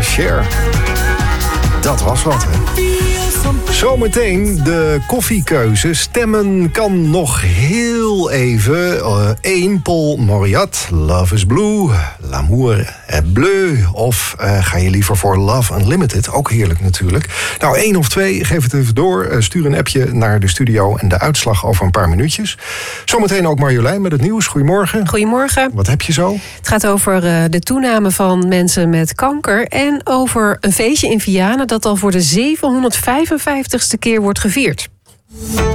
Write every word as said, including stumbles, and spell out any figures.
Cher. Dat was wat, hè. Zometeen de koffiekeuze. Stemmen kan nog heel even. Eén, uh, Paul Mauriat, Love is Blue, L'amour est bleu. Of uh, ga je liever voor Love Unlimited? Ook heerlijk natuurlijk. Nou, één of twee, geef het even door. Uh, stuur een appje naar de studio en de uitslag over een paar minuutjes. Zometeen ook Marjolein met het nieuws. Goedemorgen. Goedemorgen. Wat heb je zo? Het gaat over uh, de toename van mensen met kanker. En over een feestje in Vianen dat al voor de zevenhonderdvijfenvijftigste keer wordt gevierd.